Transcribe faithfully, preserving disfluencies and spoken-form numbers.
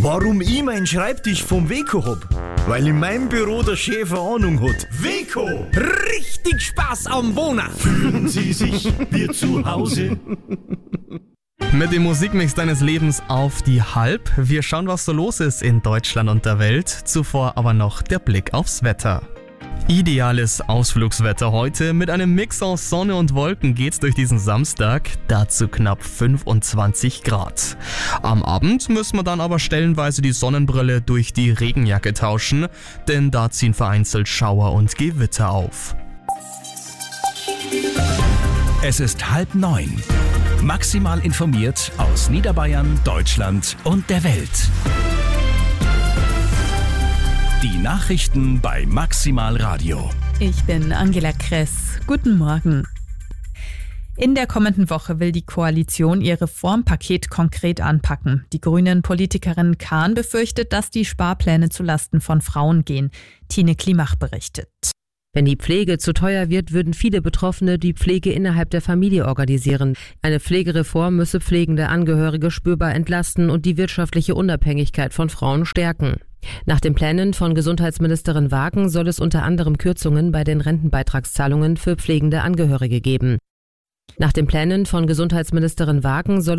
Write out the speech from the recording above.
Warum ich meinen Schreibtisch vom Weco hab? Weil in meinem Büro der Chef eine Ahnung hat. Weco! Richtig Spaß am Wohnen! Fühlen Sie sich wie zu Hause? Mit dem Musikmix deines Lebens auf die Halb. Wir schauen, was so los ist in Deutschland und der Welt. Zuvor aber noch der Blick aufs Wetter. Ideales Ausflugswetter heute. Mit einem Mix aus Sonne und Wolken geht's durch diesen Samstag. Dazu knapp fünfundzwanzig Grad. Am Abend müssen wir dann aber stellenweise die Sonnenbrille durch die Regenjacke tauschen, denn da ziehen vereinzelt Schauer und Gewitter auf. Es ist halb neun. Maximal informiert aus Niederbayern, Deutschland und der Welt. Die Nachrichten bei Maximal Radio. Ich bin Angela Kress. Guten Morgen. In der kommenden Woche will die Koalition ihr Reformpaket konkret anpacken. Die Grünen-Politikerin Kahn befürchtet, dass die Sparpläne zulasten von Frauen gehen. Tine Klimach berichtet. Wenn die Pflege zu teuer wird, würden viele Betroffene die Pflege innerhalb der Familie organisieren. Eine Pflegereform müsse pflegende Angehörige spürbar entlasten und die wirtschaftliche Unabhängigkeit von Frauen stärken. Nach den Plänen von Gesundheitsministerin Wagen soll es unter anderem Kürzungen bei den Rentenbeitragszahlungen für pflegende Angehörige geben. Nach den Plänen von Gesundheitsministerin Wagen soll